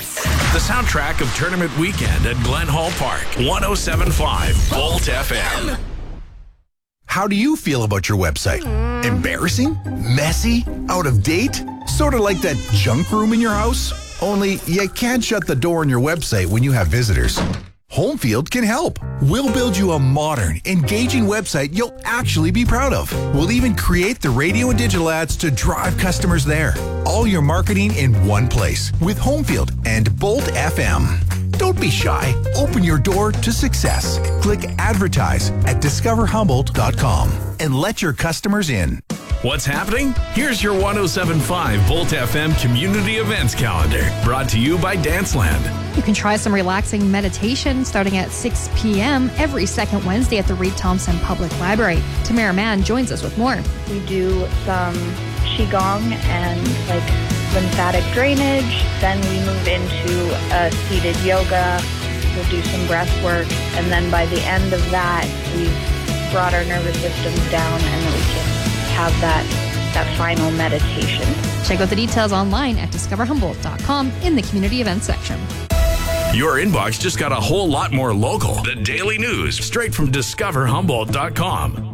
The soundtrack of tournament weekend at Glen Hall Park. 107.5 Volt FM. How do you feel about your website? Embarrassing? Messy? Out of date? Sort of like that junk room in your house? Only you can't shut the door on your website when you have visitors. Homefield can help. We'll build you a modern, engaging website you'll actually be proud of. We'll even create the radio and digital ads to drive customers there. All your marketing in one place with Homefield and Bolt FM. Don't be shy. Open your door to success. Click advertise at discoverhumboldt.com and let your customers in. What's happening? Here's your 107.5 Volt FM community events calendar, brought to you by Danceland. You can try some relaxing meditation starting at 6 p.m. every second Wednesday at the Reed Thompson Public Library. Tamara Mann joins us with more. We do some Qigong and lymphatic drainage. Then we move into a seated yoga. We'll do some breath work. And then by the end of that, we've brought our nervous systems down and then we can have that final meditation. Check out the details online at discoverhumboldt.com in the community events section. Your inbox just got a whole lot more local. The Daily News, straight from discoverhumboldt.com.